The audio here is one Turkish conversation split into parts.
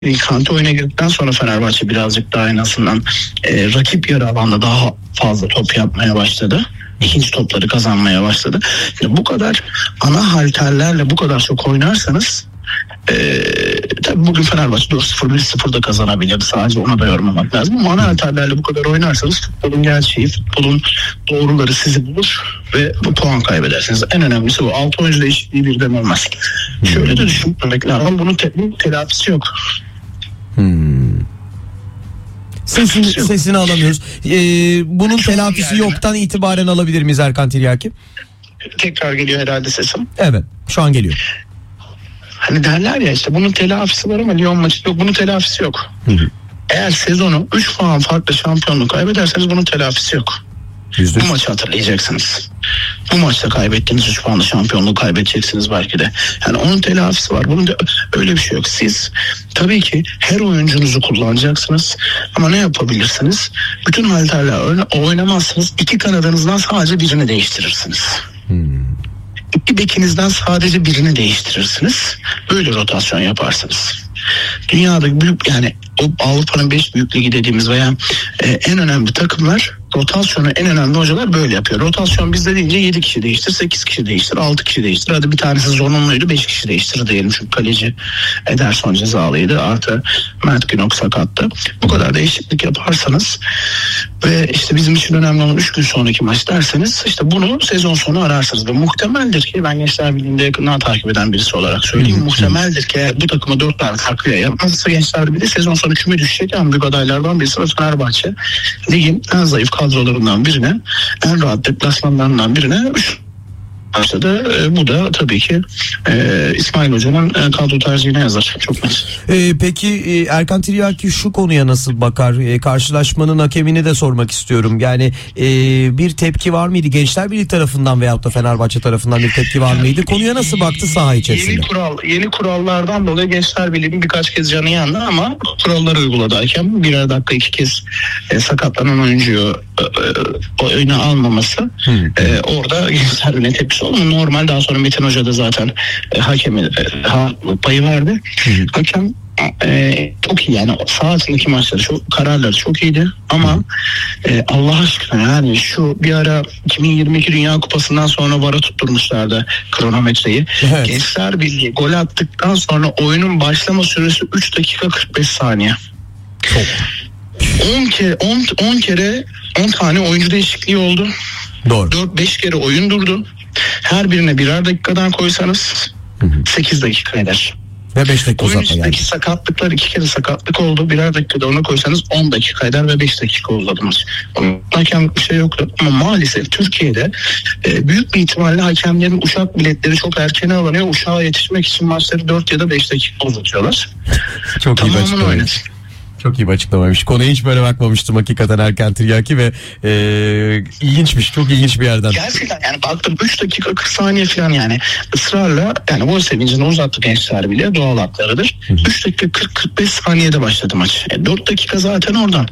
Kante oyuna girdikten sonra Fenerbahçe birazcık daha en azından rakip yarı alanda daha fazla top yapmaya başladı. İkinci topları kazanmaya başladı. Yani bu kadar ana halterlerle bu kadar çok oynarsanız tabii bugün Fenerbahçe 4-0 1-0 da kazanabilir. Sadece ona da yormamak lazım. Ama ana halterlerle bu kadar oynarsanız futbolun gerçeği, futbolun doğruları sizi bulur ve bu puan kaybedersiniz. En önemlisi bu. 6 oyuncu değişikliği birden olmaz. Şöyle de düşünmemek lazım. Bunun telafisi yok. Sesini alamıyoruz. Bunun telafisi yoktan itibaren alabilir miyiz Erkan Tiryaki? Tekrar geliyor herhalde sesim. Evet, şu an geliyor. Hani derler ya işte bunun telafisi var ama Lyon maçı yok. Bunun telafisi yok. Eğer sezonu 3 puan farklı şampiyonluğu kaybederseniz bunun telafisi yok. Bu maçı hatırlayacaksınız. Bu maçta kaybettiğiniz 3 puanlı şampiyonluğu kaybedeceksiniz belki de. Yani onun telafisi var. Bunun da öyle bir şey yok. Siz tabii ki her oyuncunuzu kullanacaksınız. Ama ne yapabilirsiniz? Bütün halterle oynamazsınız. 2 kanadınızdan sadece birini değiştirirsiniz. 2 bekinizden sadece birini değiştirirsiniz. Böyle rotasyon yaparsınız. Dünyada büyük, yani Avrupa'nın 5 büyük ligi dediğimiz veya en önemli takımlar rotasyonu, en önemli hocalar böyle yapıyor. Rotasyon bizde deyince 7 kişi değiştir, 8 kişi değiştir, 6 kişi değiştir. Hadi bir tanesi zorunluydu, 5 kişi değiştir diyelim. Çünkü kaleci Ederson cezalıydı. Artı Mert Günok sakattı. Bu kadar değişiklik yaparsanız ve işte bizim için önemli olan 3 gün sonraki maç derseniz işte bunu sezon sonu ararsınız. Ve muhtemeldir ki, ben Gençler Birliği'nde yakından takip eden birisi olarak söyleyeyim. Muhtemeldir ki eğer bu takıma 4 tane takviye yapmazsa Gençler Birliği sezon sonu küme düşecek en büyük adaylardan birisi ve Fenerbahçe ligin en zayıf kadrolarından birine, en rahat deplasmanlarından birine başladı. Bu da tabii ki İsmail Hoca'nın kadro tercihine yazar. Çok net. Peki Erkan Tiryaki şu konuya nasıl bakar? Karşılaşmanın hakemini de sormak istiyorum. Yani bir tepki var mıydı? Gençler Birliği tarafından veyahut da Fenerbahçe tarafından bir tepki var mıydı? Konuya nasıl baktı saha içerisinde? Yeni kurallardan dolayı Gençler Birliği'nin birkaç kez canı yandı ama kuralları uyguladı hakem. Birer dakika 2 kez sakatlanan oyuncuyu oyuna almaması orada Gençler Birliği'ne tepkisi oldu. Normal, daha sonra Metin Hoca da zaten hakemi payı verdi. Hakem çok iyi, yani saha içindeki maçları, kararları çok iyiydi ama Allah aşkına yani şu bir ara 2022 Dünya Kupası'ndan sonra VAR'a tutturmuşlardı kronometreyi. Evet. Gençler Birliği gol attıktan sonra oyunun başlama süresi 3 dakika 45 saniye. Çok. 10 tane oyuncu değişikliği oldu. Doğru. 4-5 kere oyun durdu. Her birine birer dakikadan koysanız 8 dakika eder. Ve 5 dakika uzatma yani. Sakatlıklar, 2 kere sakatlık oldu. Birer dakikada ona koysanız 10 dakika eder ve 5 dakika uzadı maç. Hakemlik bir şey yoktu. Ama maalesef Türkiye'de büyük bir ihtimalle hakemlerin uçak biletleri çok erken alınıyor. Uçağa yetişmek için maçları 4 ya da 5 dakika uzatıyorlar. Çok iyi açıklamaymış. Çok iyi bir açıklamaymış. Konuya hiç böyle bakmamıştım hakikaten Erkan Tiryaki ve ilginçmiş. Çok ilginç bir yerden. Gerçekten yani baktım 3 dakika 40 saniye falan, yani ısrarla, yani gol sevincini uzattı Gençler bile, doğal haklarıdır. 3 dakika 40-45 saniyede başladı maç. 4 dakika zaten oradan.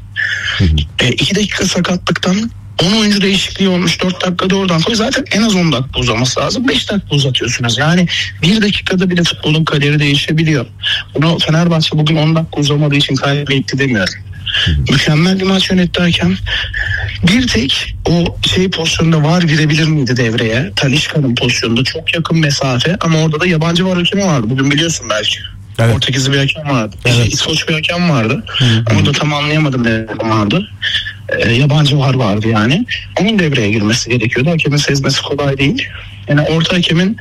2 dakika sakatlıktan 10 oyuncu değişikliği olmuş, 4 dakikada oradan koy. Zaten en az 10 dakika uzaması lazım. 5 dakika uzatıyorsunuz. Yani 1 dakikada bile futbolun kaderi değişebiliyor. Bunu Fenerbahçe bugün 10 dakika uzamadığı için kaybetti demiyorum. Mükemmel bir maç yönetti hakem. Bir tek o pozisyonda VAR girebilir miydi devreye? Talisca'nın pozisyonunda çok yakın mesafe ama orada da yabancı VAR hakemi vardı. Bugün biliyorsun belki. Evet. Portekizli bir hakem vardı. Evet. İskoç bir hakem vardı. Onu da tam anlayamadım ne vardı. Yabancı vardı yani. Onun devreye girmesi gerekiyordu. Hakemin sezmesi kolay değil. Yani orta hakemin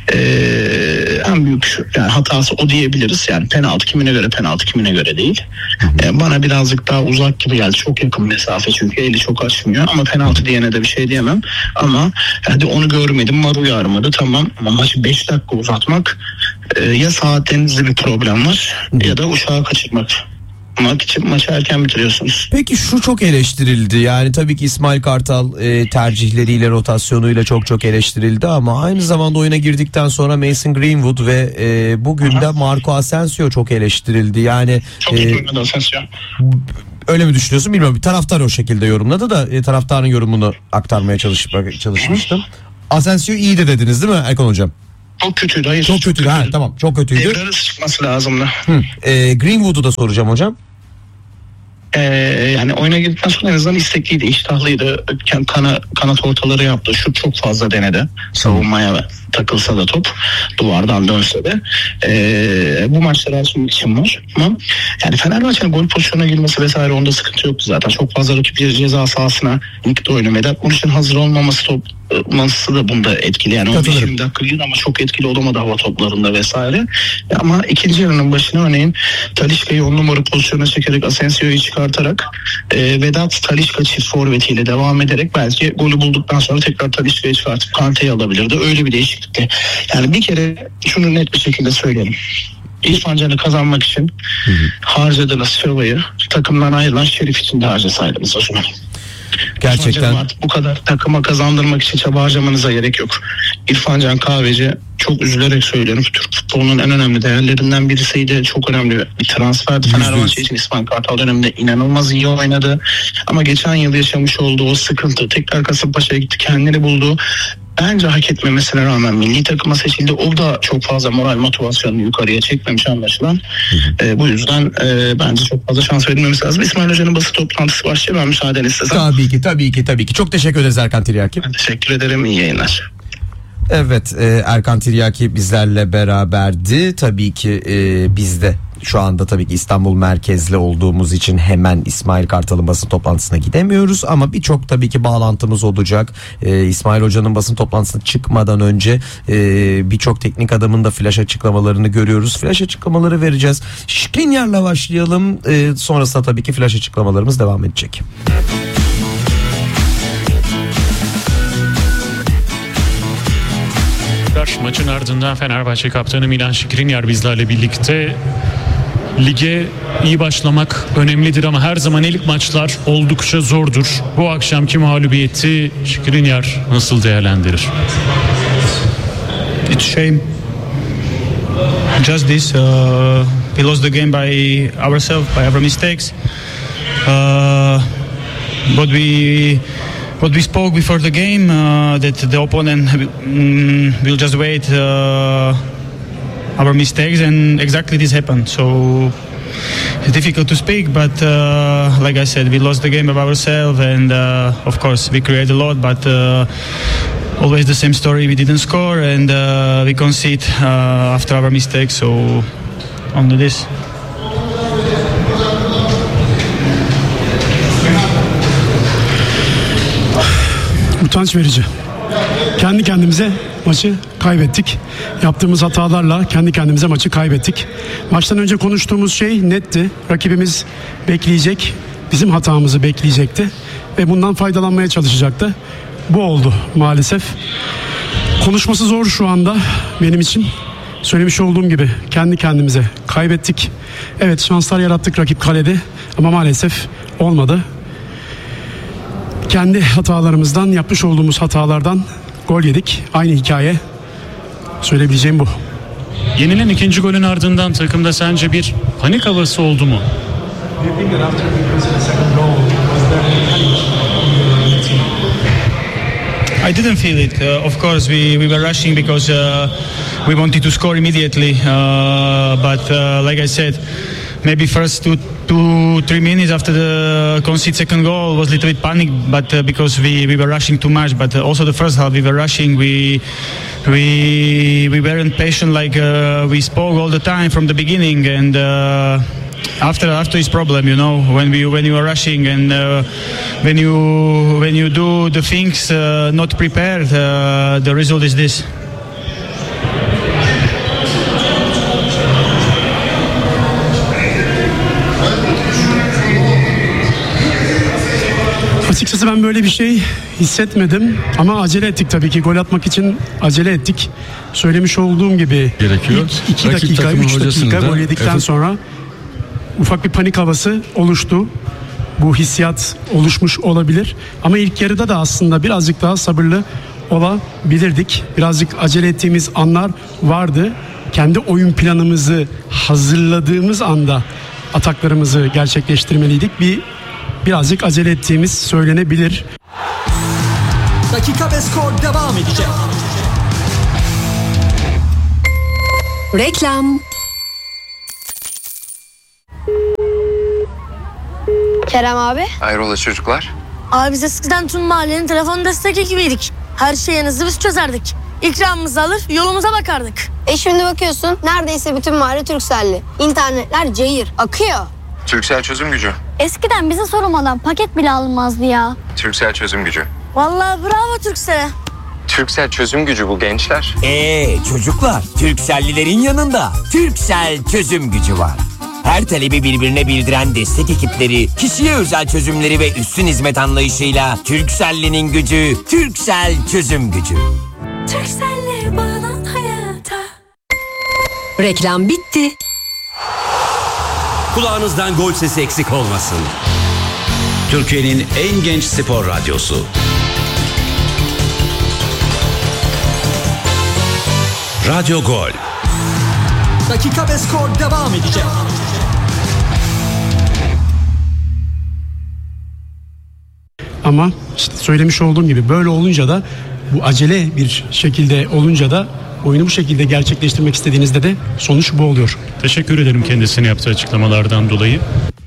en büyük yani hatası o diyebiliriz. Yani penaltı kimine göre penaltı, kimine göre değil. Bana birazcık daha uzak gibi geldi. Çok yakın mesafe çünkü eli çok açmıyor. Ama penaltı diyene de bir şey diyemem. Ama hadi onu görmedim. VAR uyarmadı. Tamam ama maçı 5 dakika uzatmak ya saatlerinizde bir problem var ya da uçağı kaçırmak. Maçı erken bitiriyorsunuz. Peki şu çok eleştirildi. Yani tabii ki İsmail Kartal tercihleriyle, rotasyonuyla çok eleştirildi ama aynı zamanda oyuna girdikten sonra Mason Greenwood ve bugün de Marco Asensio çok eleştirildi. Yani çok iyi oynadı Asensio. Öyle mi düşünüyorsun bilmiyorum. Bir taraftar o şekilde yorumladı da taraftarın yorumunu aktarmaya çalışmıştım. Asensio iyiydi dediniz değil mi Erkan Hocam? Çok kötüydü. Hayır. Çok kötüydü. Ha, tamam. Çok kötüydü. Devre arası çıkması lazımdı. Greenwood'u da soracağım hocam. Yani oyuna girdikten sonra en azından istekliydi, iştahlıydı. Kanat ortaları yaptı. Şut çok fazla denedi. Savunmaya takılsa da top duvardan dönse de bu maçlara açmak için var. Ama yani Fenerbahçe'nin gol pozisyonuna girmesi vesaire onda sıkıntı yoktu zaten. Çok fazla rakip ceza sahasına ligde oynamadı. Bunun için hazır olmaması da bunda etkili. Yani 15-20 dakika girdi ama çok etkili olamadı hava toplarında vesaire. Ama ikinci yarının başına örneğin Talisca'yı 10 numara pozisyona çekerek Asensio'yu çıkartarak Vedat Talisca çift forvetiyle devam ederek belki golü bulduktan sonra tekrar Talisca'yı çıkartıp Kante'yi alabilirdi. Öyle bir değişiklikti. Yani bir kere şunu net bir şekilde söyleyelim. İrfan Can'ı kazanmak için harcadığınız çabayı takımdan ayrılan Şerif için de harcasaydınız o zaman. Gerçekten. Artık bu kadar takıma kazandırmak için çaba harcamanıza gerek yok. İrfan Can Kahveci, çok üzülerek söylüyorum, Türk futbolunun en önemli değerlerinden birisiydi. Çok önemli bir transferdi. Fenerbahçe için İsmail Kartal döneminde inanılmaz iyi oynadı. Ama geçen yıl yaşamış olduğu o sıkıntı, tekrar Kasımpaşa'ya gitti, kendini buldu. Bence hak etmemesine rağmen milli takıma seçildi. O da çok fazla moral motivasyonunu yukarıya çekmemiş anlaşılan. Bu yüzden bence çok fazla şans verilmemiz lazım. İsmail Hoca'nın basın toplantısı başlıyor. Ben müsaadeni istesem. Tabii ki. Çok teşekkür ederiz Erkan Tiryaki. Ben teşekkür ederim. İyi yayınlar. Evet, Erkan Tiryaki bizlerle beraberdi. Tabii ki biz de şu anda tabii ki İstanbul merkezli olduğumuz için hemen İsmail Kartal'ın basın toplantısına gidemiyoruz ama birçok tabii ki bağlantımız olacak. İsmail Hoca'nın basın toplantısına çıkmadan önce birçok teknik adamın da flash açıklamalarını görüyoruz. Flash açıklamaları vereceğiz. Skriniar'la başlayalım. Sonrasında tabii ki flash açıklamalarımız devam edecek. Maçın ardından Fenerbahçe kaptanı Milan Skriniar bizlerle birlikte. Lige iyi başlamak önemlidir ama her zaman ilk maçlar oldukça zordur. Bu akşamki mağlubiyeti Skriniar nasıl değerlendirir? It's shame. Just this, we lost the game by ourselves, by our mistakes. But what we spoke before the game, that the opponent will just wait our mistakes, and exactly this happened. So it's difficult to speak, but like I said, we lost the game of ourselves, and of course we created a lot, but always the same story. We didn't score, and we concede after our mistakes. So only this. Utanç verici. Kendi kendimize maçı kaybettik. Yaptığımız hatalarla kendi kendimize maçı kaybettik. Maçtan önce konuştuğumuz şey netti. Rakibimiz bekleyecek, bizim hatamızı bekleyecekti ve bundan faydalanmaya çalışacaktı. Bu oldu maalesef. Konuşması zor şu anda benim için. Söylemiş olduğum gibi kendi kendimize kaybettik. Evet, şanslar yarattık rakip kalede ama maalesef olmadı. Kendi hatalarımızdan, yapmış olduğumuz hatalardan gol yedik. Aynı hikaye. Söyleyebileceğim bu. Yenilen ikinci golün ardından takımda sence bir panik havası oldu mu? I didn't feel it. Of course, we were rushing because we wanted to score immediately. But like I said, maybe first 2-3 minutes after the concede second goal was a little bit panic, but because we were rushing too much. But also the first half we were rushing. We weren't patient like we spoke all the time from the beginning, and after is problem, you know, when you are rushing and when you do the things not prepared, the result is this. Açıkçası ben böyle bir şey hissetmedim ama acele ettik tabii ki. Gol atmak için acele ettik. Söylemiş olduğum gibi gerekiyor. 2 dakika, 3 dakika gol yedikten sonra ufak bir panik havası oluştu. Bu hissiyat oluşmuş olabilir. Ama ilk yarıda da aslında birazcık daha sabırlı olabilirdik. Birazcık acele ettiğimiz anlar vardı. Kendi oyun planımızı hazırladığımız anda ataklarımızı gerçekleştirmeliydik. Birazcık acele ettiğimiz söylenebilir. Dakika ve skor devam edecek. Reklam. Kerem abi. Hayrola çocuklar? Abi biz eskiden tüm mahallenin telefon destek ekibiydik. Her şeyinizi biz çözerdik. İkramımızı alır yolumuza bakardık. Şimdi bakıyorsun neredeyse bütün mahalle Turkcell'li. İnternetler cayır akıyor. Turkcell çözüm gücü. Eskiden bize sormadan paket bile alınmazdı ya. Turkcell çözüm gücü. Vallahi bravo Turkcell'e. Turkcell çözüm gücü bu gençler. Çocuklar, Turkcell'lilerin yanında Turkcell çözüm gücü var. Her talebi birbirine bildiren destek ekipleri, kişiye özel çözümleri ve üstün hizmet anlayışıyla Turkcell'linin gücü, Turkcell çözüm gücü. Turkcell'le bağlan hayata. Reklam bitti. Kulağınızdan gol sesi eksik olmasın. Türkiye'nin en genç spor radyosu. Radyo Gol. Dakika ve skor devam edecek. Ama işte söylemiş olduğum gibi böyle olunca da, bu acele bir şekilde olunca da, oyunu bu şekilde gerçekleştirmek istediğinizde de sonuç bu oluyor. Teşekkür ederim kendisine yaptığı açıklamalardan dolayı.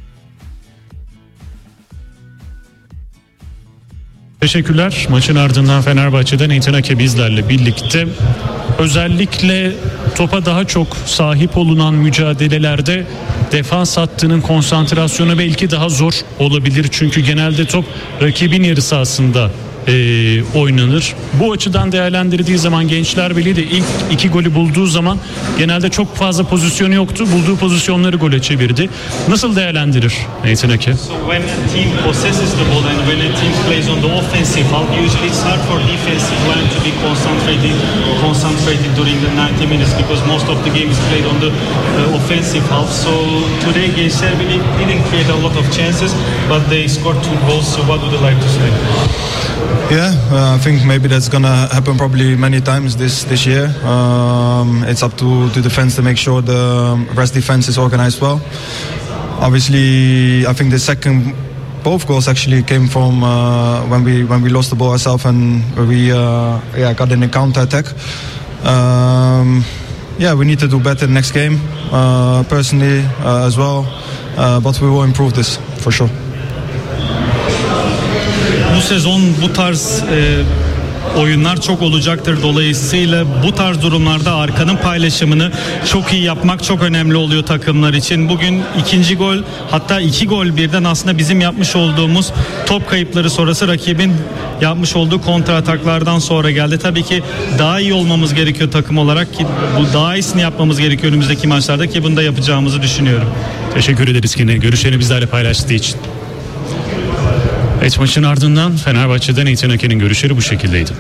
Teşekkürler. Maçın ardından Fenerbahçe'den Nathan Ake bizlerle birlikte özellikle topa daha çok sahip olunan mücadelelerde defans hattının konsantrasyonu belki daha zor olabilir. Çünkü genelde top rakibin yarı sahasında oynanır. Bu açıdan değerlendirdiği zaman Gençler Birliği de ilk 2 golü bulduğu zaman genelde çok fazla pozisyonu yoktu. Bulduğu pozisyonları gole çevirdi. Nasıl değerlendirir Nathan Ake? So when a team possesses the ball and when a team plays on the offensive half, usually it's hard for defensive line to be concentrated during the 90 minutes because most of the game is played on the offensive half. So today Gençler Birliği didn't create a lot of chances, but they scored 2 goals. So what would you like to say? Yeah, I think maybe that's gonna happen probably many times this year. It's up to the defense to make sure the rest defense is organized well. Obviously, I think both goals actually came from when we lost the ball ourselves and we got in a counter attack. We need to do better next game, personally as well. But we will improve this for sure. Bu sezon bu tarz oyunlar çok olacaktır. Dolayısıyla bu tarz durumlarda arkanın paylaşımını çok iyi yapmak çok önemli oluyor takımlar için. Bugün ikinci gol, hatta 2 gol birden aslında bizim yapmış olduğumuz top kayıpları sonrası rakibin yapmış olduğu kontra ataklardan sonra geldi. Tabii ki daha iyi olmamız gerekiyor takım olarak ki bu daha iyisini yapmamız gerekiyor önümüzdeki maçlarda ki bunu da yapacağımızı düşünüyorum. Teşekkür ederiz yine görüşlerini bizlerle paylaştığı için. Evet, maçın ardından Fenerbahçe'den Nathan Ake'nin görüşleri bu şekildeydi.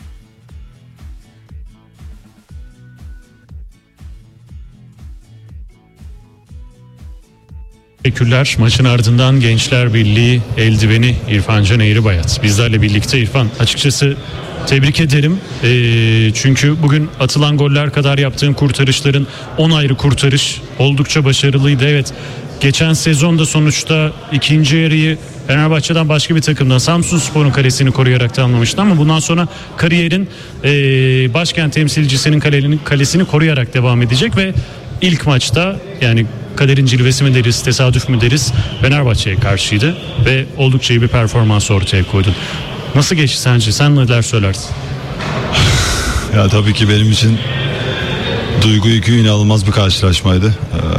Teşekkürler. Maçın ardından Gençler Birliği eldiveni İrfan Can Eğribayat bizlerle birlikte. İrfan, açıkçası tebrik ederim. Çünkü bugün atılan goller kadar yaptığın kurtarışların 10 ayrı kurtarış oldukça başarılıydı. Evet, geçen sezonda sonuçta ikinci yarıyı Fenerbahçe'den başka bir takımdan Samsunspor'un kalesini koruyarak tamamlamıştı ama bundan sonra kariyerin başkent temsilcisinin kalesini koruyarak devam edecek ve ilk maçta, yani kaderin cilvesi mi deriz, tesadüf mü deriz, Fenerbahçe'ye karşıydı ve oldukça iyi bir performans ortaya koydun. Nasıl geçti sence? Sen neler söylersin? Ya tabii ki benim için duygu yükü inanılmaz bir karşılaşmaydı.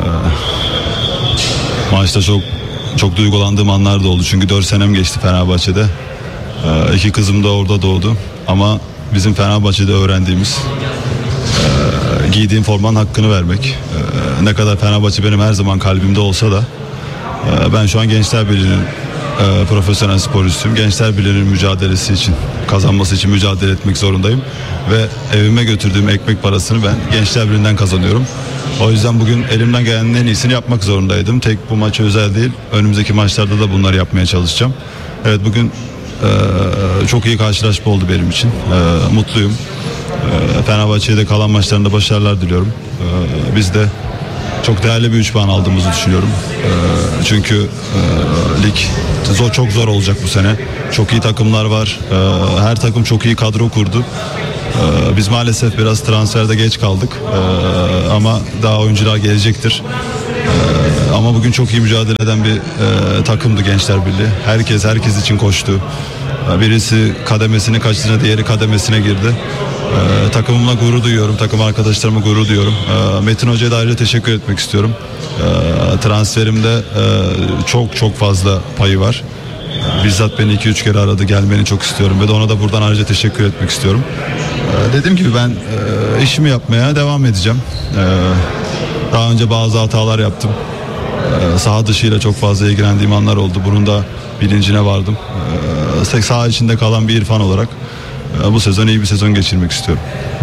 Maçta çok duygulandığım anlar da oldu. Çünkü 4 senem geçti Fenerbahçe'de. 2 kızım da orada doğdu. Ama bizim Fenerbahçe'de öğrendiğimiz giydiğim formanın hakkını vermek. Ne kadar Fenerbahçe benim her zaman kalbimde olsa da ben şu an Gençler Birliği'nin profesyonel sporcusuyum. Gençler Birliği'nin mücadelesi için, kazanması için mücadele etmek zorundayım. Ve evime götürdüğüm ekmek parasını ben Gençler Birliği'nden kazanıyorum. O yüzden bugün elimden gelenin en iyisini yapmak zorundaydım. Tek bu maça özel değil, önümüzdeki maçlarda da bunları yapmaya çalışacağım. Evet, bugün çok iyi karşılaşma oldu benim için. Mutluyum. Fenerbahçe'ye de kalan maçlarında başarılar diliyorum. Biz de çok değerli bir 3 puan aldığımızı düşünüyorum. Çünkü lig çok zor olacak bu sene. Çok iyi takımlar var. Her takım çok iyi kadro kurdu. Biz maalesef biraz transferde geç kaldık. Ama daha oyuncular gelecektir. Ama bugün çok iyi mücadele eden bir takımdı Gençler Birliği. Herkes için koştu. Birisi kademesini kaçtığında diğeri kademesine girdi. Takımımla gurur duyuyorum. Takım arkadaşlarıma gurur duyuyorum. Metin Hoca'ya da ayrıca teşekkür etmek istiyorum. Transferimde çok fazla payı var. Bizzat beni 2-3 kere aradı, gelmeni çok istiyorum ve de ona da buradan ayrıca teşekkür etmek istiyorum. Dediğim gibi ben işimi yapmaya devam edeceğim. Daha önce bazı hatalar yaptım. Saha dışıyla çok fazla ilgilendiğim anlar oldu. Bunun da bilincine vardım. Saha içinde kalan bir İrfan olarak bu sezon iyi bir sezon geçirmek istiyorum.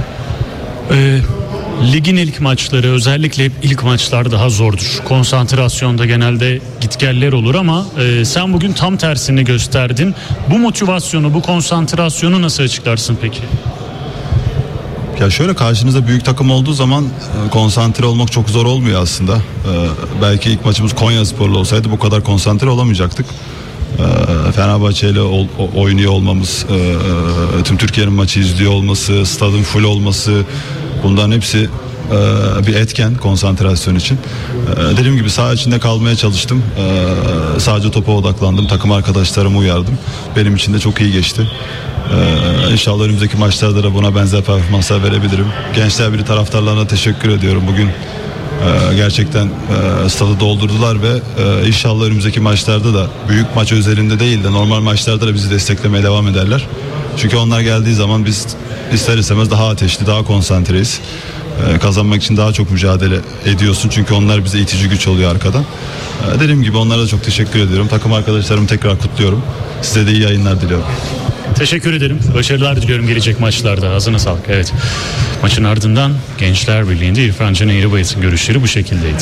Ligin ilk maçları, özellikle hep ilk maçlar daha zordur. Konsantrasyonda genelde gitgeller olur ama sen bugün tam tersini gösterdin. Bu motivasyonu, bu konsantrasyonu nasıl açıklarsın peki? Ya şöyle, karşınızda büyük takım olduğu zaman konsantre olmak çok zor olmuyor aslında. Belki ilk maçımız Konyaspor'la olsaydı bu kadar konsantre olamayacaktık. Fenerbahçe ile oynuyor olmamız, tüm Türkiye'nin maçı izliyor olması, stadın full olması, bunların hepsi bir etken konsantrasyon için. Dediğim gibi saha içinde kalmaya çalıştım. Sadece topa odaklandım. Takım arkadaşlarımı uyardım. Benim için de çok iyi geçti. İnşallah önümüzdeki maçlarda da buna benzer performanslar verebilirim. Gençler Birliği taraftarlarına teşekkür ediyorum. Bugün gerçekten stadı doldurdular ve inşallah önümüzdeki maçlarda da büyük maç özelinde değil de normal maçlarda da bizi desteklemeye devam ederler. Çünkü onlar geldiği zaman biz ister istemez daha ateşli, daha konsantreyiz. Kazanmak için daha çok mücadele ediyorsun çünkü onlar bize itici güç oluyor arkadan. Dediğim gibi onlara da çok teşekkür ediyorum. Takım arkadaşlarımı tekrar kutluyorum. Size de iyi yayınlar diliyorum. Teşekkür ederim. Başarılar diliyorum gelecek maçlarda. Ağzına sağlık. Evet. Maçın ardından Gençler Birliği'nde İrfan Can Eğribayat'ın görüşleri bu şekildeydi.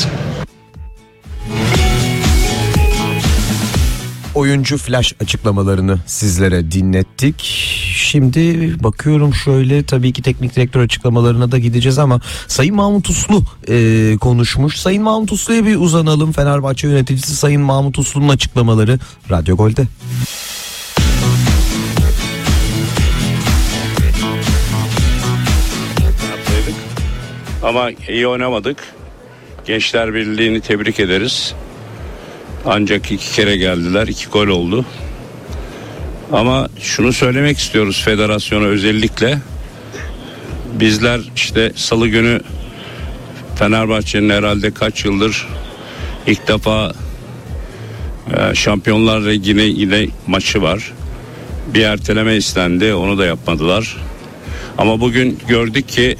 Oyuncu flash açıklamalarını sizlere dinlettik. Şimdi bakıyorum şöyle, tabii ki teknik direktör açıklamalarına da gideceğiz ama Sayın Mahmut Uslu konuşmuş. Sayın Mahmut Uslu'ya bir uzanalım. Fenerbahçe yöneticisi Sayın Mahmut Uslu'nun açıklamaları Radyo Gol'de. Ama iyi oynamadık. Gençler Birliği'ni tebrik ederiz. Ancak 2 kere geldiler. 2 gol oldu. Ama şunu söylemek istiyoruz federasyona özellikle. Bizler işte salı günü Fenerbahçe'nin herhalde kaç yıldır ilk defa Şampiyonlar Ligi'ne yine maçı var. Bir erteleme istendi. Onu da yapmadılar. Ama bugün gördük ki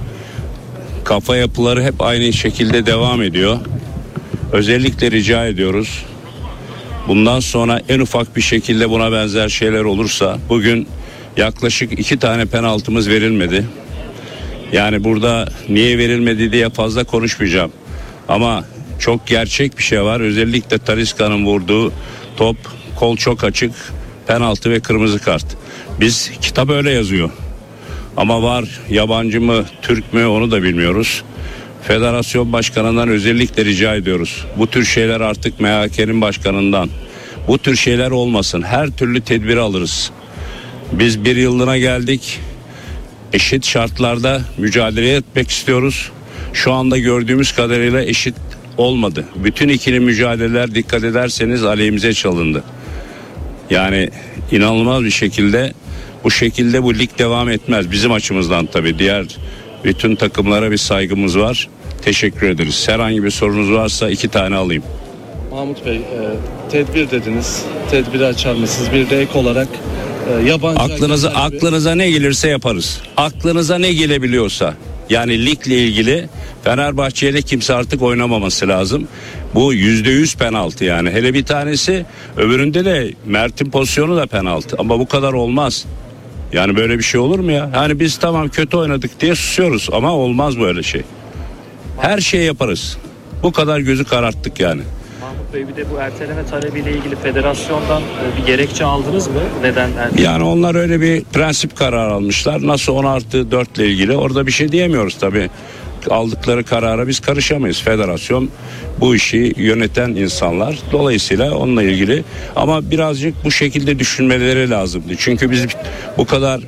kafa yapıları hep aynı şekilde devam ediyor. Özellikle rica ediyoruz. Bundan sonra en ufak bir şekilde buna benzer şeyler olursa, bugün yaklaşık 2 tane penaltımız verilmedi. Yani burada niye verilmedi diye fazla konuşmayacağım. Ama çok gerçek bir şey var. Özellikle Talisca'nın vurduğu top, kol çok açık, penaltı ve kırmızı kart. Biz kitap öyle yazıyor. Ama var yabancı mı, Türk mü onu da bilmiyoruz. Federasyon başkanından özellikle rica ediyoruz. Bu tür şeyler artık MHK'nin başkanından. Bu tür şeyler olmasın. Her türlü tedbiri alırız. Biz bir yıllığına geldik. Eşit şartlarda mücadele etmek istiyoruz. Şu anda gördüğümüz kadarıyla eşit olmadı. Bütün ikili mücadeleler dikkat ederseniz aleyhimize çalındı. Yani inanılmaz bir şekilde bu şekilde bu lig devam etmez. Bizim açımızdan tabii diğer bütün takımlara bir saygımız var. Teşekkür ederiz. Herhangi bir sorunuz varsa 2 tane alayım. Mahmut Bey, tedbir dediniz. Tedbiri açar mısınız? Bir de ek olarak yabancı... Aklınıza ne gelirse yaparız. Aklınıza ne gelebiliyorsa. Yani ligle ilgili Fenerbahçe'yle kimse artık oynamaması lazım. Bu %100 penaltı yani. Hele bir tanesi, öbüründe de Mert'in pozisyonu da penaltı. Ama bu kadar olmaz. Yani böyle bir şey olur mu ya? Hani biz tamam kötü oynadık diye susuyoruz ama olmaz böyle şey. Her şeyi yaparız. Bu kadar gözü kararttık yani. Mahmut Bey, bir de bu erteleme talebiyle ilgili federasyondan bir gerekçe aldınız mı? Neden erteleme? Yani onlar öyle bir prensip kararı almışlar. Nasıl 10+4 ile ilgili orada bir şey diyemiyoruz tabii. Aldıkları karara biz karışamayız. Federasyon bu işi yöneten insanlar. Dolayısıyla onunla ilgili ama birazcık bu şekilde düşünmeleri lazımdı. Çünkü biz bu kadar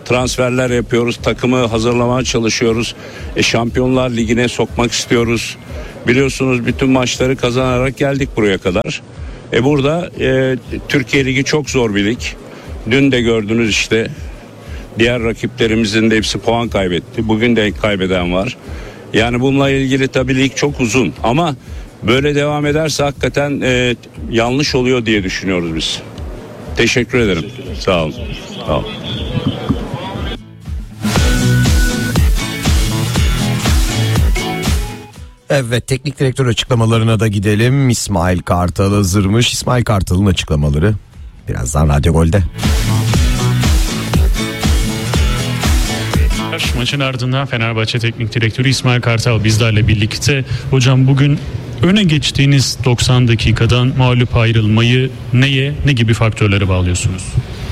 transferler yapıyoruz. Takımı hazırlamaya çalışıyoruz. Şampiyonlar Ligi'ne sokmak istiyoruz. Biliyorsunuz bütün maçları kazanarak geldik buraya kadar. Burada Türkiye Ligi çok zor bir lig. Dün de gördünüz işte, diğer rakiplerimizin de hepsi puan kaybetti. Bugün de kaybeden var. Yani bununla ilgili tabii lig çok uzun ama böyle devam ederse hakikaten yanlış oluyor diye düşünüyoruz biz. Teşekkür ederim. Sağ olun. Sağ olun. Evet, teknik direktör açıklamalarına da gidelim. İsmail Kartal hazırmış. İsmail Kartal'ın açıklamaları birazdan Radyo Gol'de. Maçın ardından Fenerbahçe Teknik Direktörü İsmail Kartal bizlerle birlikte. Hocam, bugün öne geçtiğiniz 90 dakikadan mağlup ayrılmayı ne gibi faktörlere bağlıyorsunuz?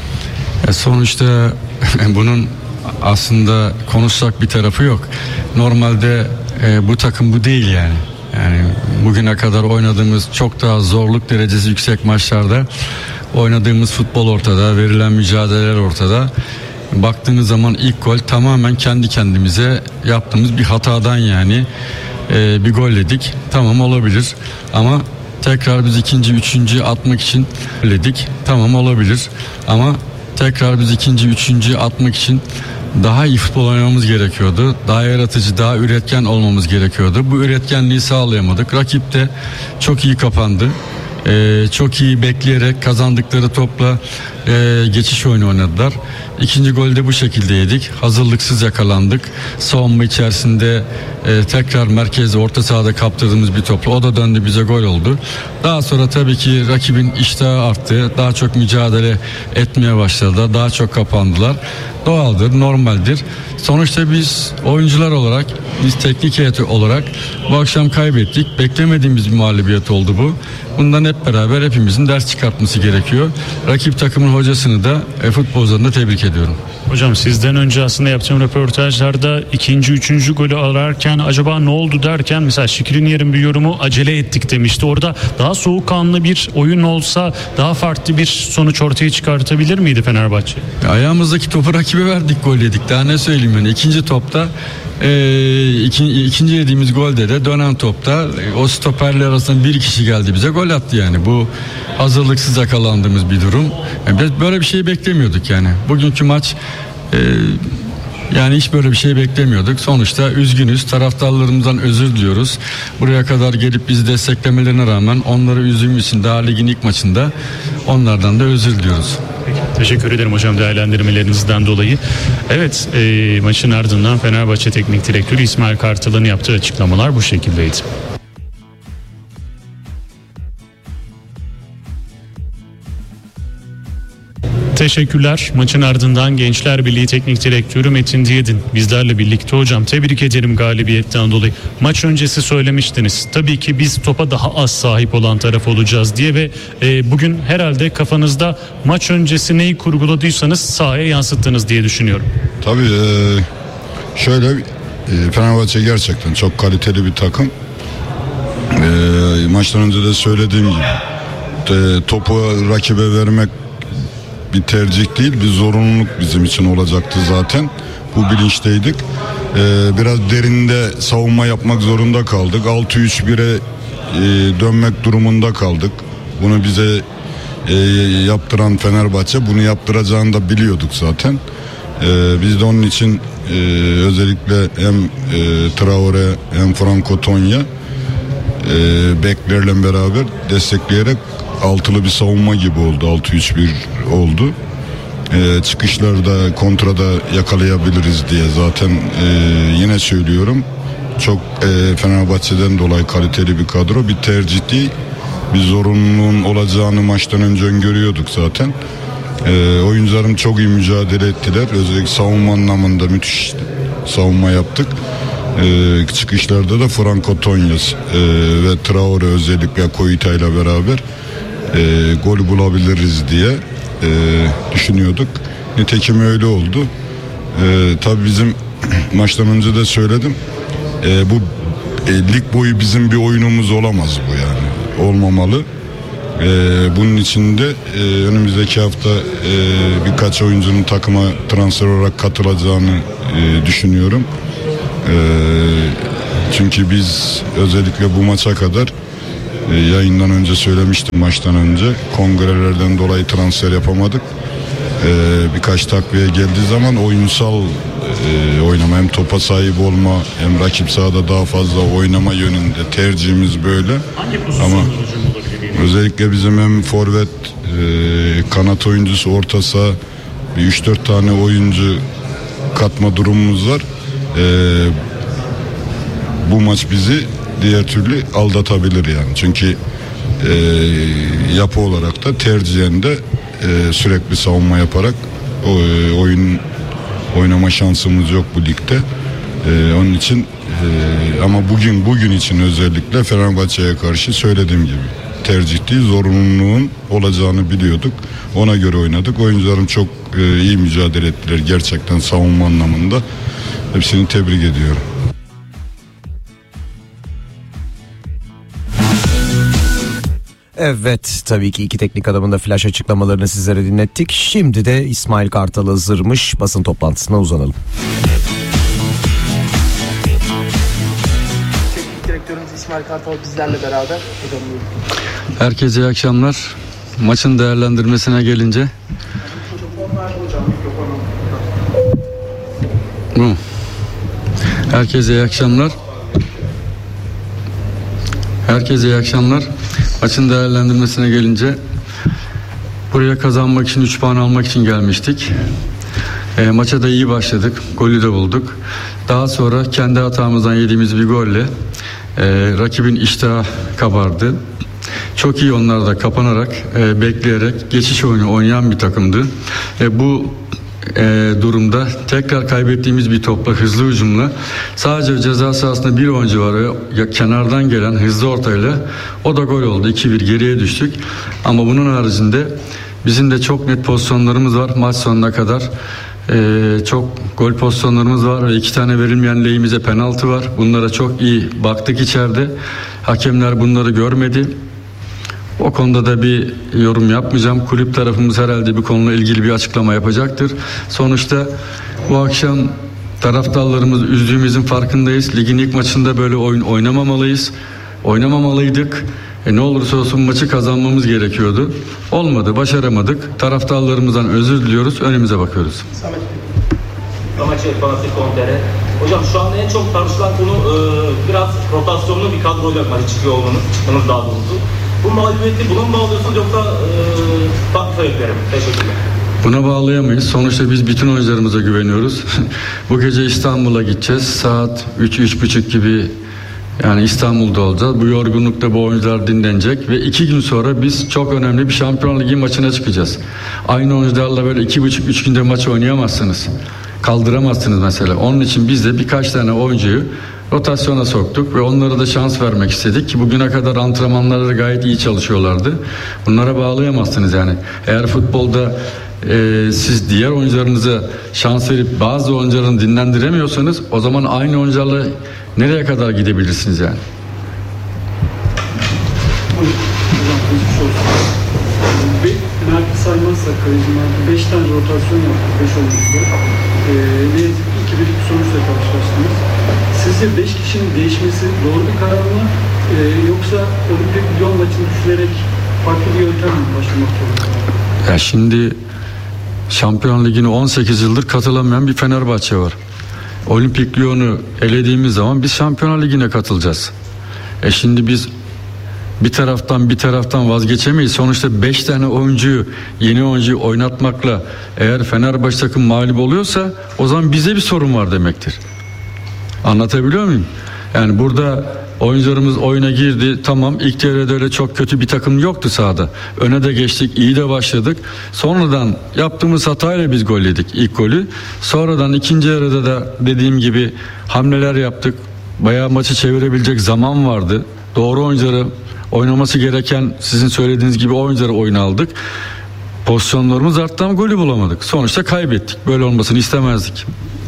Sonuçta bunun aslında konuşsak bir tarafı yok. Normalde bu takım bu değil yani. Yani bugüne kadar oynadığımız çok daha zorluk derecesi yüksek maçlarda oynadığımız futbol ortada, verilen mücadeleler ortada. Baktığınız zaman ilk gol tamamen kendi kendimize yaptığımız bir hatadan yani bir gol yedik. Tamam, olabilir ama tekrar biz ikinci, üçüncü atmak için yedik. Tamam, olabilir ama tekrar biz ikinci, üçüncü atmak için daha iyi futbol oynamamız gerekiyordu. Daha yaratıcı, daha üretken olmamız gerekiyordu. Bu üretkenliği sağlayamadık. Rakip de çok iyi kapandı. Çok iyi bekleyerek kazandıkları topla geçiş oyunu oynadılar. İkinci golde bu şekilde yedik. Hazırlıksız yakalandık. Savunma içerisinde tekrar merkezde, orta sahada kaptırdığımız bir topla o da döndü, bize gol oldu. Daha sonra tabii ki rakibin iştahı arttı. Daha çok mücadele etmeye başladılar. Daha çok kapandılar. Doğaldır, normaldir. Sonuçta biz oyuncular olarak, biz teknik heyeti olarak bu akşam kaybettik. Beklemediğimiz bir mağlubiyet oldu bu. Bundan hep beraber hepimizin ders çıkartması gerekiyor. Rakip takımın hocasını da futbolcularını da tebrik ediyorum. Hocam, sizden önce aslında yaptığım röportajlarda ikinci, üçüncü golü ararken acaba ne oldu derken mesela Şikriniyar'ın bir yorumu acele ettik demişti. Orada daha soğukkanlı bir oyun olsa daha farklı bir sonuç ortaya çıkartabilir miydi Fenerbahçe? Ayağımızdaki topu rakibe verdik, gol yedik. Daha ne söyleyeyim yani. İkinci topta ikinci yediğimiz golde de dönen topta o stoperler arasında bir kişi geldi, bize gol attı yani. Bu hazırlıksız yakalandığımız bir durum. Yani biz böyle bir şey beklemiyorduk yani. Bugünkü maç yani hiç böyle bir şey beklemiyorduk. Sonuçta üzgünüz. Taraftarlarımızdan özür diliyoruz. Buraya kadar gelip bizi desteklemelerine rağmen onları üzdüğümüz için daha ligin ilk maçında onlardan da özür diliyoruz. Teşekkür ederim hocam değerlendirmelerinizden dolayı. Evet, maçın ardından Fenerbahçe Teknik Direktörü İsmail Kartal'ın yaptığı açıklamalar bu şekildeydi. Teşekkürler. Maçın ardından Gençler Birliği Teknik Direktörü Metin Diyedin bizlerle birlikte. Hocam, tebrik ederim galibiyetten dolayı. Maç öncesi söylemiştiniz. Tabii ki biz topa daha az sahip olan taraf olacağız diye ve bugün herhalde kafanızda maç öncesi neyi kurguladıysanız sahaya yansıttınız diye düşünüyorum. Tabii şöyle Fenerbahçe gerçekten çok kaliteli bir takım. Maçtan önce de söylediğim gibi topu rakibe vermek bir tercih değil, bir zorunluluk bizim için olacaktı zaten. Bu bilinçteydik. Biraz derinde savunma yapmak zorunda kaldık. 6-3-1'e dönmek durumunda kaldık. Bunu bize yaptıran Fenerbahçe, bunu yaptıracağını da biliyorduk zaten. Biz de onun için özellikle hem Traore hem Franco Tonya beklerle beraber destekleyerek altılı bir savunma gibi oldu. 6-3-1 oldu. Çıkışlarda, kontrada yakalayabiliriz diye zaten yine söylüyorum. Çok Fenerbahçe'den dolayı kaliteli bir kadro. Bir tercih değil, bir zorunluluğun olacağını maçtan önce öngörüyorduk zaten. Oyuncularım çok iyi mücadele ettiler. Özellikle savunma anlamında müthiş savunma yaptık. Çıkışlarda da Franco Tonyas ve Traore özellikle Koita ile beraber gol bulabiliriz diye düşünüyorduk. Nitekim öyle oldu. Tabii bizim maçtan önce de söyledim. Bu lig boyu bizim bir oyunumuz olamaz bu yani. Olmamalı. Bunun için de önümüzdeki hafta birkaç oyuncunun takıma transfer olarak katılacağını düşünüyorum. Çünkü biz özellikle bu maça kadar yayından önce söylemiştim, maçtan önce kongrelerden dolayı transfer yapamadık. Birkaç takviye geldiği zaman oyunsal oynama, hem topa sahip olma hem rakip sahada daha fazla oynama yönünde tercihimiz böyle. Ama özellikle bizim hem forvet, kanat oyuncusu, orta saha, 3-4 tane oyuncu katma durumumuz var. Bu maç bizi diğer türlü aldatabilir yani. Çünkü yapı olarak da tercihen de sürekli savunma yaparak oynama şansımız yok bu ligde. Onun için ama bugün için özellikle Fenerbahçe'ye karşı söylediğim gibi tercih değil, zorunluluğun olacağını biliyorduk. Ona göre oynadık. Oyuncularım çok iyi mücadele ettiler gerçekten savunma anlamında. Hepsini tebrik ediyorum. Evet, tabii ki iki teknik adamın da flash açıklamalarını sizlere dinlettik. Şimdi de İsmail Kartal hazırmış. Basın toplantısına uzanalım. Teknik direktörümüz İsmail Kartal bizlerle beraber. Herkese iyi akşamlar. Maçın değerlendirmesine gelince herkese iyi akşamlar. Herkese iyi akşamlar. Maçın değerlendirmesine gelince buraya kazanmak için, 3 puan almak için gelmiştik. Maça da iyi başladık. Golü de bulduk. Daha sonra kendi hatamızdan yediğimiz bir golle rakibin iştahı kabardı. Çok iyi onlar da kapanarak, bekleyerek geçiş oyunu oynayan bir takımdı. Bu durumda tekrar kaybettiğimiz bir topla, hızlı hücumla, sadece ceza sahasında bir oyuncu var ve kenardan gelen hızlı ortayla o da gol oldu. 2-1 geriye düştük. Ama bunun haricinde bizim de çok net pozisyonlarımız var. Maç sonuna kadar çok gol pozisyonlarımız var ve 2 tane verilmeyen lehimize penaltı var. Bunlara çok iyi baktık içeride. Hakemler bunları görmedi. O konuda da bir yorum yapmayacağım. Kulüp tarafımız herhalde bir konuyla ilgili bir açıklama yapacaktır. Sonuçta bu akşam taraftarlarımızı üzdüğümüzün farkındayız. Ligin ilk maçında böyle oyun oynamamalıydık. Ne olursa olsun maçı kazanmamız gerekiyordu. Olmadı, başaramadık. Taraftarlarımızdan özür diliyoruz. Önümüze bakıyoruz. Hocam şu anda en çok tartışılan konu biraz rotasyonlu bir kadroyla maçı çıktınız daha doğrusu. Bu mağlubiyeti buna mı bağlıyorsunuz yoksa taktik ayıpları mı? Teşekkürler. Buna bağlayamayız. Sonuçta biz bütün oyuncularımıza güveniyoruz. Bu gece İstanbul'a gideceğiz. Saat 3-3.30 gibi yani İstanbul'da olacağız. Bu yorgunlukta bu oyuncular dinlenecek ve 2 gün sonra biz çok önemli bir Şampiyonlar Ligi maçına çıkacağız. Aynı oyuncularla böyle 2,5-3 günde maç oynayamazsınız. Kaldıramazsınız mesela. Onun için biz de birkaç tane oyuncuyu rotasyona soktuk ve onlara da şans vermek istedik ki bugüne kadar antrenmanlarda gayet iyi çalışıyorlardı. Bunlara bağlayamazsınız yani. Eğer futbolda siz diğer oyuncularınıza şans verip bazı oyuncularını dinlendiremiyorsanız o zaman aynı oyuncularla nereye kadar gidebilirsiniz yani? Mert saymazsak karizmatik 5 tane rotasyon yaptık 5 oyuncuda. Ne yazık ki 2-1 sonuçla karşılaştınız. Sizce 5 kişinin değişmesi doğru bir karar mı? Yoksa Olimpik Lyon maçını düşünerek farklı bir yöntem mi başlamak zorunda? Ya şimdi Şampiyonlar Ligi'ne 18 yıldır katılamayan bir Fenerbahçe var. Olimpik Lyon'u elediğimiz zaman biz Şampiyonlar Ligi'ne katılacağız. Şimdi biz bir taraftan vazgeçemeyiz. Sonuçta 5 tane yeni oyuncuyu oynatmakla eğer Fenerbahçe takım mağlup oluyorsa o zaman bize bir sorun var demektir. Anlatabiliyor muyum? Yani burada oyuncularımız oyuna girdi. Tamam, ilk devrede öyle çok kötü bir takım yoktu sahada. Öne de geçtik, iyi de başladık. Sonradan yaptığımız hatayla biz gol yedik ilk golü. Sonradan ikinci yarıda da dediğim gibi hamleler yaptık. Bayağı maçı çevirebilecek zaman vardı. Doğru oyuncuları oynaması gereken sizin söylediğiniz gibi oyuncuları oyuna aldık. Pozisyonlarımız arttı ama golü bulamadık. Sonuçta kaybettik. Böyle olmasını istemezdik.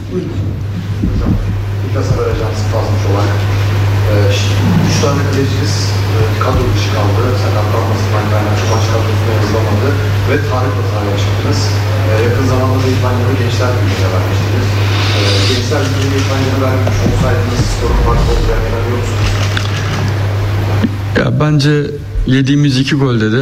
Nasıl vereceğiniz fazlamış olarak 3 tane kaleciniz kadro dışı kaldı. Sakatlanmasından kaynaklı. ve tarih hataya çıktınız. Yakın zamanda da İspanya'da Gençler Birliği'ne vermiştiniz. Gençler Birliği'ne İspanya'da vermiş olsaydınız skorun farklı olacağını inanıyor musunuz? Ya bence yediğimiz 2 golde de